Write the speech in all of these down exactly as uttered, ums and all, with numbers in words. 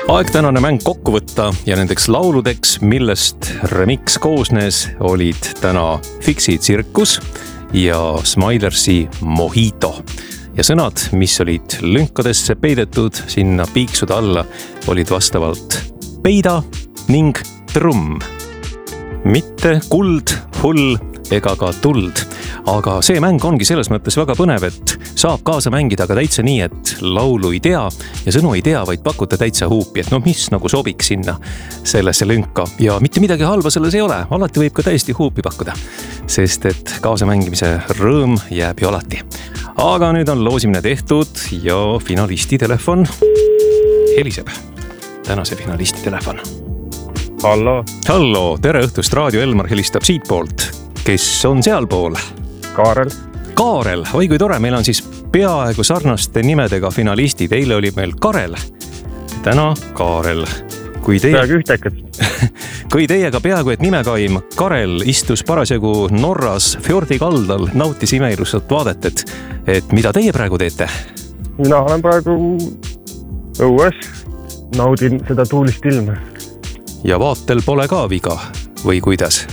Aeg tänane mäng kokku võtta ja nendeks lauludeks, millest remix koosnes, olid täna Fixi Tsirkus ja Smilersi Mojito. Ja sõnad, mis olid lünkadesse peidetud sinna piiksude alla, olid vastavalt peida ning trumm. Mitte kuld, hull ega ka tuld. Aga see mäng ongi selles mõttes väga põnev, et saab kaasa mängida ka täitsa nii, et laulu ei tea ja sõnu ei tea, vaid pakute täitsa huupi, et no mis nagu sobiks sinna sellesse lünka. Ja mitte midagi halba selles ei ole, alati võib ka täiesti huupi pakkuda, sest et kaasa mängimise rõõm jääb ju alati. Aga nüüd on loosimine tehtud ja finalisti telefon heliseb. Tänase finalisti telefon. Hallo. Hallo, tere õhtust, Raadio Elmar helistab siit poolt. Kes on seal pool? Kaarel. Kaarel, oi kui tore, meil on siis peaaegu sarnaste nimedega finalistid. Eile oli meil Karel, täna Kaarel. Kui teie... Peaaegu ühtekad. Kui teiega peaaegu et nimekaim Karel istus parasjagu Norras fjordi kaldal, nautis imeilusat vaadet, et, et mida teie praegu teete? Mina olen praegu õues, naudin seda tuulist ilma. Ja vaatel pole ka viga või kuidas?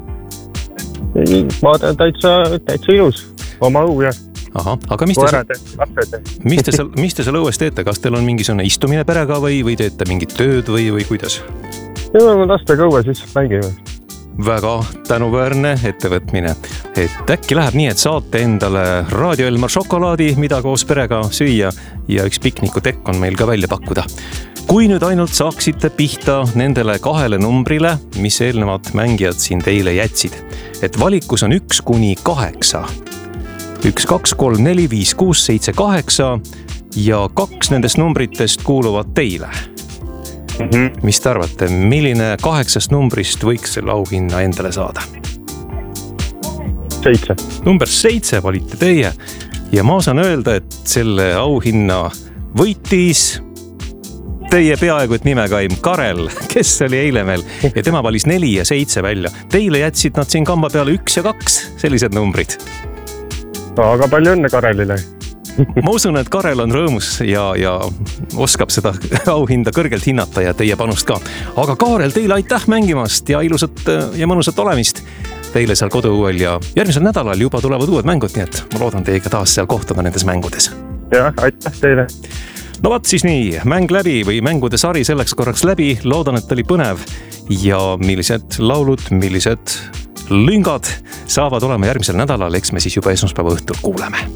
Ma olen täitsa, täitsa ilus, oma õu ja Aha, aga mis te, seal, mis, te seal, mis te seal õues teete? Kas teil on mingisugune istumine perega või, või teete mingit tööd või, või kuidas? Ja me lastega õue siis mängime. Väga tänuväärne ettevõtmine. Et äkki läheb nii, et saate endale Raadio Elmar šokolaadi, mida koos perega süüa ja üks pikniku tekk on meil ka välja pakkuda. Kui nüüd ainult saaksite pihta nendele kahele numbrile, mis eelnevad mängijad siin teile jätsid. Et valikus on üks kuni kaheksa. Üks, kaks, kolm, neli, viis, kuus, seitse, kaheksa ja kaks nendest numbritest kuuluvad teile. Mm-hmm. Mis te arvate, milline kaheksast numbrist võiks selle auhinna endale saada? Seitse. Number seitse valite teie ja ma saan öelda, et selle auhinna võitis teie peaaegu et nimekaim Karel, kes oli eile meil ja tema valis neli ja seitse välja. Teile jätsid nad siin kamba peale üks ja kaks sellised numbrid. No, aga palju õnne Karelile. Ma usun, et Karel on rõõmus ja, ja oskab seda auhinda kõrgelt hinnata ja teie panust ka. Aga Karel, teile aitäh mängimast ja ilusat ja mõnusat olemist teile seal koduõuel ja järgmisel nädalal juba tulevad uued mängud, nii et ma loodan teiega taas seal kohtuda nendes mängudes. Ja, aitäh teile. No vaat siis nii, mäng läbi või mängude sari selleks korraks läbi, loodan, et oli põnev ja millised laulud, millised lüngad saavad olema järgmisel nädalal, eks me siis juba esmaspäeva õhtul kuuleme.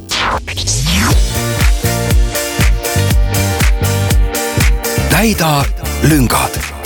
Täida lüngad.